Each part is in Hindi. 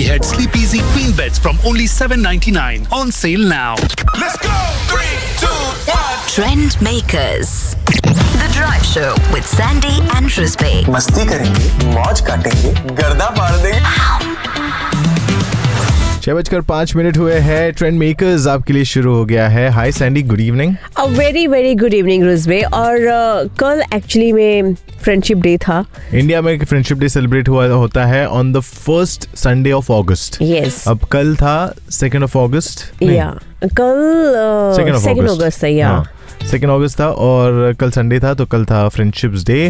Etihad Sleep Easy Queen Beds from only $799. On sale now. Let's go! 3, 2, 1. Trend Makers. The Drive Show with Sandy and Rizbe. मस्ती करेंगे, मौज काटेंगे, गर्दा फाड़ देंगे। 6:05 हुए हैं। ट्रेंड मेकर्स आपके लिए शुरू हो गया है। हाय Sandy, good evening. A very very good evening रुजबे। और कल एक्चुअली में फ्रेंडशिप डे था। इंडिया में फ्रेंडशिप डे सेलिब्रेट होता है on the first Sunday off August. Yes. अब कल था 2 अगस्त। या कल 2 अगस्त था। या 2 अगस्त था और कल संडे था, तो कल था friendships day.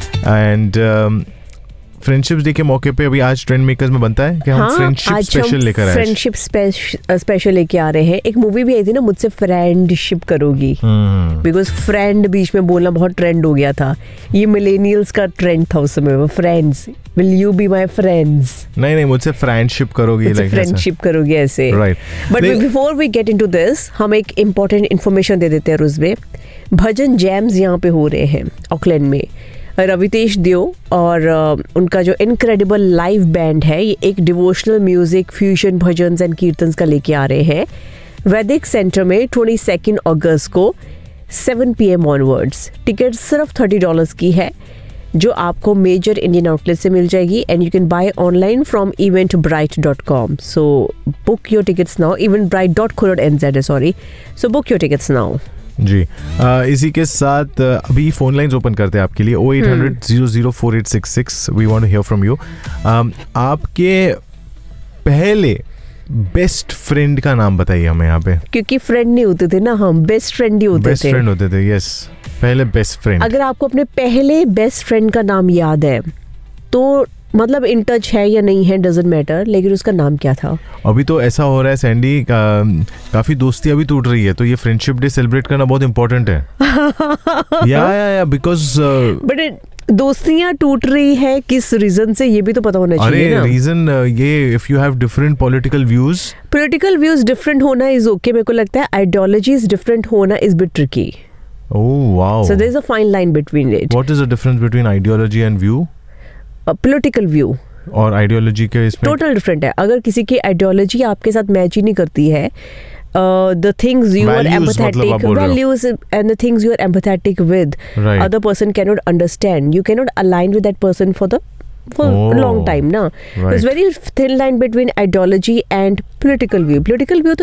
And friendships day के मौके पे अभी आज ट्रेंड मेकर्स में बनता है कि हम फ्रेंडशिप स्पेशल लेकर आए। फ्रेंडशिप स्पेशल लेके आ रहे हैं। एक मूवी भी आई थी ना, मुझसे फ्रेंडशिप करोगी, बिकॉज फ्रेंड बीच में बोलना बहुत ट्रेंड हो गया था। ये मिलेनियल्स का ट्रेंड था उस समय। Friends, will you be my friends? नहीं, मुझसे फ्रेंडशिप करोगी, फ्रेंडशिप करोगी ऐसे। Right. But before we get into this, हम एक इम्पोर्टेंट इन्फॉर्मेशन दे देते हैं रुजबे। भजन जैम्स यहाँ पे हो रहे हैं ऑकलैंड में। रवितेश देव और उनका जो इनक्रेडिबल लाइव बैंड है, ये एक devotional music, fusion, bhajans and kirtans का लेके आ रहे हैं वैदिक सेंटर में 22 अगस्त को 7 PM ऑनवर्ड्स। टिकट सिर्फ $30 की है, जो आपको मेजर इंडियन आउटलेट से मिल जाएगी। And you can by online from eventbrite.com। So book your tickets now. eventbrite.co.nz है, sorry. So book your tickets now जी। इसी के साथ अभी फोन लाइंस ओपन करते हैं आपके लिए 0800-004866। We want to here from you. आपके पहले बेस्ट फ्रेंड का नाम बताइए हमें यहाँ पे। क्योंकि फ्रेंड नहीं होते थे ना, हम बेस्ट फ्रेंड ही होते थे। बेस्ट फ्रेंड होते थे, यस। पहले बेस्ट फ्रेंड। अगर आपको अपने पहले बेस्ट फ्रेंड का नाम याद है तो मतलब इन टच है या नहीं है, डजंट मैटर, लेकिन उसका नाम क्या था? अभी तो ऐसा हो रहा है सैंडी, काफी दोस्ती अभी टूट रही है, तो ये फ्रेंडशिप डे सेलिब्रेट करना बहुत इंपॉर्टेंट है। या बिकॉज बट दोस्तियां टूट रही है किस रीजन से, ये भी तो पता होना चाहिए ना। रीजन ये, if you have different political views different होना इज ओके। मेरे को लगता है आइडियोलॉजीज डिफरेंट होना is bit tricky. Oh wow. So there is a fine line between it. What is the difference between ideology and view? Political view और आइडियोलॉजी के इसमें टोटल डिफरेंट है। अगर किसी की आइडियोलॉजी आपके साथ मैच ही नहीं करती है, the things you are empathetic, values and the things you are empathetic with, right, other person cannot understand. You cannot align with that person for a long time, na. Right. There's very thin line between ideology and political view. Political view